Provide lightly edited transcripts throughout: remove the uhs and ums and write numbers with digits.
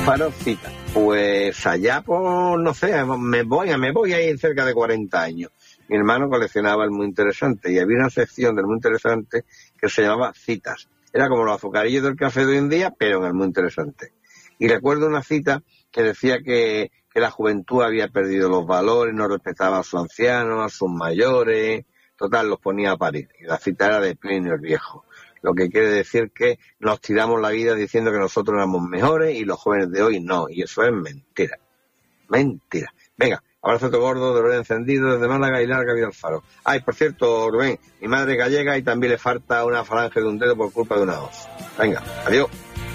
Faro, cita. Pues allá, pues, no sé, me voy a ir cerca de 40 años. Mi hermano coleccionaba el Muy Interesante y había una sección del Muy Interesante que se llamaba Citas. Era como los azucarillos del café de hoy en día, pero en el Muy Interesante. Y recuerdo una cita que decía que la juventud había perdido los valores, no respetaba a sus ancianos, a sus mayores, total, los ponía a parir. Y la cita era de Plinio el Viejo. Lo que quiere decir que nos tiramos la vida diciendo que nosotros éramos mejores y los jóvenes de hoy no. Y eso es mentira. Mentira. Venga, abrazo gordo, de Rubén encendido desde Málaga y larga vida al Faro. Ay, por cierto, Rubén, mi madre es gallega y también le falta una falange de un dedo por culpa de una hoz. Venga, adiós.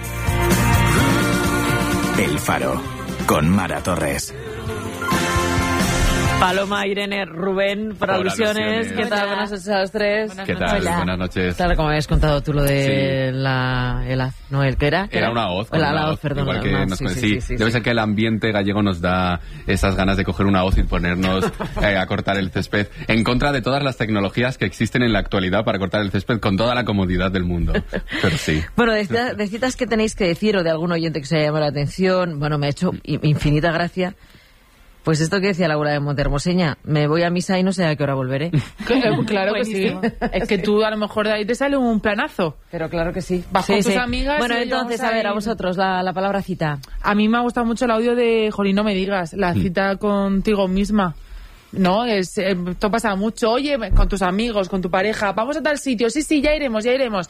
El Faro, con Mara Torres. Paloma, Irene, Rubén, por alusiones. ¿Qué tal? Buenas noches a los tres. ¿Qué tal? Hola. Buenas noches. Tal como habías contado tú lo de sí. ¿el qué era? Era una hoz. La hoz, perdón. Igual que sí. Debe ser que el ambiente gallego nos da esas ganas de coger una hoz y ponernos a cortar el césped, en contra de todas las tecnologías que existen en la actualidad para cortar el césped con toda la comodidad del mundo. Pero sí. Bueno, de citas que tenéis que decir o de algún oyente que se haya llamado la atención, bueno, me ha hecho infinita gracia. Pues esto que decía Laura de Montehermoseña, me voy a misa y no sé a qué hora volveré. Claro que sí. Es que tú a lo mejor de ahí te sale un planazo. Pero claro que sí. Vas con tus amigas. Bueno, entonces, a ver, a vosotros, la palabra cita. A mí me ha gustado mucho el audio de Jolín, no me digas, la cita contigo misma. No, esto pasa mucho. Oye, con tus amigos, con tu pareja, vamos a tal sitio. Sí, ya iremos.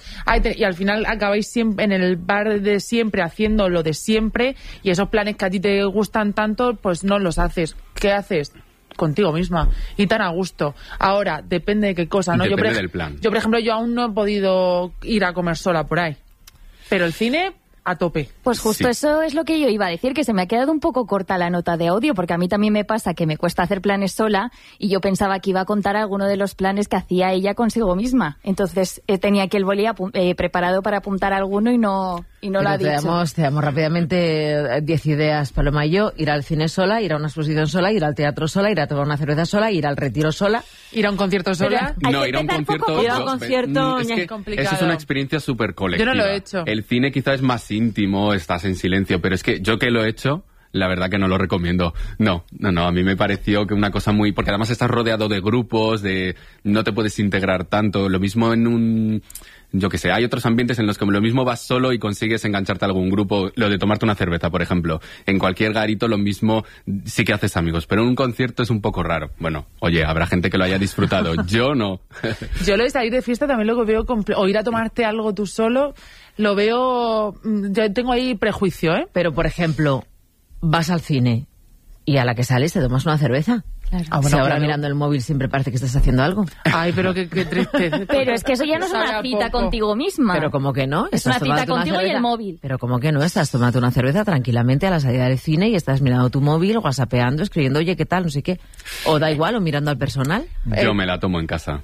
Y al final acabáis siempre en el bar de siempre, haciendo lo de siempre, y esos planes que a ti te gustan tanto, pues no los haces. ¿Qué haces? Contigo misma. Y tan a gusto. Ahora, depende de qué cosa, ¿no? Depende del plan. Yo, por ejemplo, aún no he podido ir a comer sola por ahí. Pero el cine, a tope. Pues justo eso es lo que yo iba a decir, que se me ha quedado un poco corta la nota de audio, porque a mí también me pasa que me cuesta hacer planes sola y yo pensaba que iba a contar alguno de los planes que hacía ella consigo misma. Entonces tenía aquí el boli preparado para apuntar alguno y no lo ha dicho. Te damos rápidamente 10 ideas, Paloma y yo: ir al cine sola, ir a una exposición sola, ir al teatro sola, ir a tomar una cerveza sola, ir al retiro sola. ¿Ir a un concierto sola? No, ir a un concierto... Ir a un concierto es complicado. Eso es una experiencia súper colectiva. Yo no lo he hecho. El cine quizás es más íntimo, estás en silencio, pero es que yo que lo he hecho, la verdad que no lo recomiendo. No, a mí me pareció que una cosa muy... Porque además estás rodeado de grupos, no te puedes integrar tanto. Lo mismo en un... Yo qué sé, hay otros ambientes en los que lo mismo vas solo y consigues engancharte a algún grupo. Lo de tomarte una cerveza, por ejemplo. En cualquier garito lo mismo, sí que haces amigos. Pero en un concierto es un poco raro. Bueno, oye, habrá gente que lo haya disfrutado. Yo no. Yo lo de salir de fiesta también lo veo... O ir a tomarte algo tú solo, lo veo... Yo tengo ahí prejuicio, ¿eh? Pero, por ejemplo, vas al cine y a la que sales te tomas una cerveza. Claro. Si ahora mirando el móvil siempre parece que estás haciendo algo. Ay, pero qué triste. Pero es que eso ya no es una cita contigo misma. Pero como que no. Es una cita contigo y el móvil. Pero como que no, estás tomando una cerveza tranquilamente a la salida del cine y estás mirando tu móvil, whatsappeando, escribiendo, oye, ¿qué tal? No sé qué. O da igual, o mirando al personal. Yo me la tomo en casa.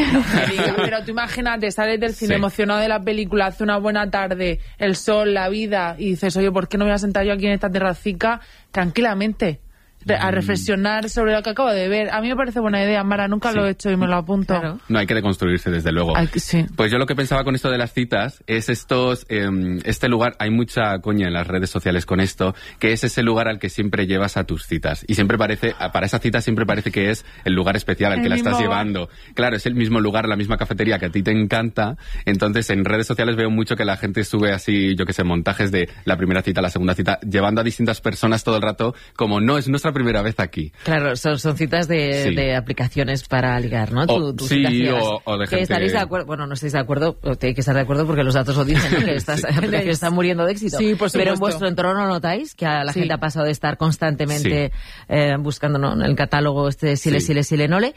Pero tú imagínate, sales del cine emocionado de la película, hace una buena tarde, el sol, la vida, y dices, oye, ¿por qué no me voy a sentar yo aquí en esta terracica tranquilamente a reflexionar sobre lo que acabo de ver? A mí me parece buena idea, Mara, nunca lo he hecho y me lo apunto. Claro. No, hay que deconstruirse, desde luego. Sí. Pues yo lo que pensaba con esto de las citas es este lugar, hay mucha coña en las redes sociales con esto, que es ese lugar al que siempre llevas a tus citas. Y siempre parece, para esa cita siempre parece que es el lugar especial al que la estás llevando. Claro, es el mismo lugar, la misma cafetería que a ti te encanta. Entonces en redes sociales veo mucho que la gente sube así, yo qué sé, montajes de la primera cita, la segunda cita, llevando a distintas personas todo el rato, como no, es nuestra primera vez aquí. Claro, son citas de aplicaciones para ligar, ¿no? O de gente... ¿Estaréis de acuerdo? Bueno, no estáis de acuerdo, tenéis que estar de acuerdo porque los datos lo dicen, ¿no? Que está muriendo de éxito. Sí, por supuesto. Pero en vuestro entorno ¿no notáis que a la gente ha pasado de estar constantemente buscando, ¿no?, en el catálogo Sile, Nole,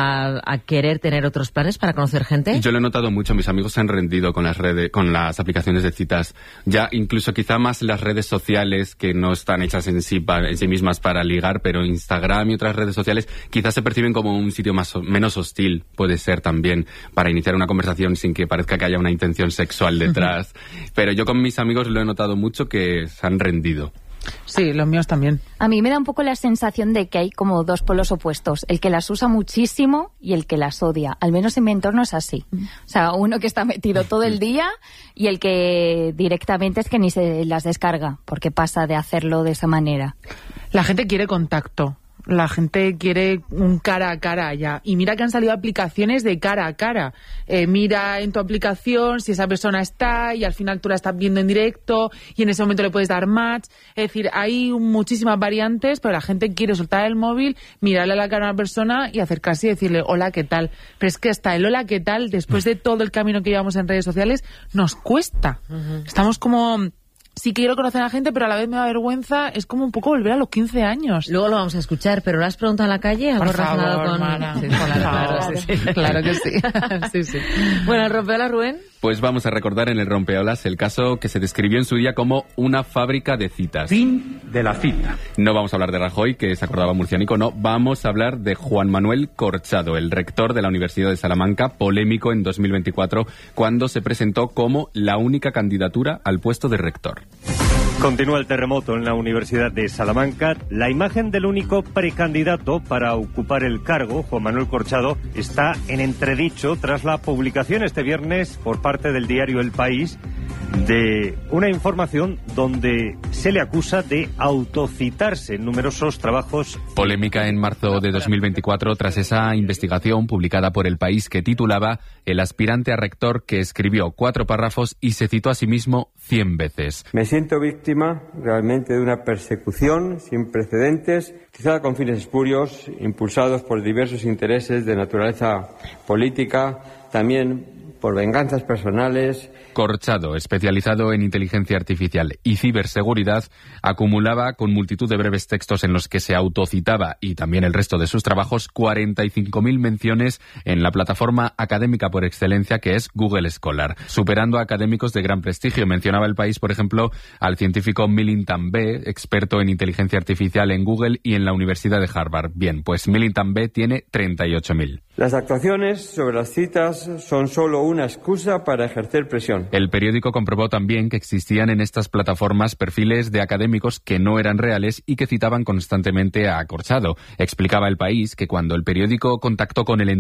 a querer tener otros planes para conocer gente? Yo lo he notado mucho, mis amigos se han rendido con las aplicaciones de citas. Ya incluso quizá más las redes sociales, que no están hechas en sí mismas para ligar, pero Instagram y otras redes sociales quizás se perciben como un sitio menos hostil, puede ser también, para iniciar una conversación sin que parezca que haya una intención sexual detrás. Pero yo con mis amigos lo he notado mucho, que se han rendido. Sí, los míos también. A mí me da un poco la sensación de que hay como dos polos opuestos, el que las usa muchísimo y el que las odia. Al menos en mi entorno es así. O sea, uno que está metido todo el día y el que directamente es que ni se las descarga, porque pasa de hacerlo de esa manera. La gente quiere contacto. La gente quiere un cara a cara ya. Y mira que han salido aplicaciones de cara a cara. Mira en tu aplicación si esa persona está y al final tú la estás viendo en directo y en ese momento le puedes dar match. Es decir, hay muchísimas variantes, pero la gente quiere soltar el móvil, mirarle a la cara a una persona y acercarse y decirle hola, ¿qué tal? Pero es que hasta el hola, ¿qué tal? Después de todo el camino que llevamos en redes sociales, nos cuesta. Estamos como... Sí quiero conocer a la gente, pero a la vez me da vergüenza. Es como un poco volver a los 15 años. Luego lo vamos a escuchar, pero ¿lo has preguntado en la calle? Por relacionado favor, con... Mara. Sí, Claro, sí. Claro que sí. Sí, sí. Bueno, ¿el rompeolas, Rubén? Pues vamos a recordar en el rompeolas el caso que se describió en su día como una fábrica de citas. Fin de la cita. No vamos a hablar de Rajoy, que se acordaba murciánico, no. Vamos a hablar de Juan Manuel Corchado, el rector de la Universidad de Salamanca, polémico en 2024, cuando se presentó como la única candidatura al puesto de rector. Continúa el terremoto en la Universidad de Salamanca. La imagen del único precandidato para ocupar el cargo, Juan Manuel Corchado, está en entredicho tras la publicación este viernes por parte del diario El País de una información donde se le acusa de autocitarse en numerosos trabajos. Polémica en marzo de 2024 tras esa investigación publicada por El País que titulaba El aspirante a rector que escribió 4 párrafos y se citó a sí mismo 100 veces. Me siento víctima realmente de una persecución sin precedentes, utilizada con fines espurios, impulsados por diversos intereses de naturaleza política, también por venganzas personales. Corchado, especializado en inteligencia artificial y ciberseguridad, acumulaba con multitud de breves textos en los que se autocitaba y también el resto de sus trabajos 45.000 menciones en la plataforma académica por excelencia que es Google Scholar, superando a académicos de gran prestigio. Mencionaba El País, por ejemplo, al científico Milind Tambay, experto en inteligencia artificial en Google y en la Universidad de Harvard. Bien, pues Milind Tambay tiene 38.000. Las actuaciones sobre las citas son solo una excusa para ejercer presión. El periódico comprobó también que existían en estas plataformas perfiles de académicos que no eran reales y que citaban constantemente a Corchado. Explicaba El País que cuando el periódico contactó con el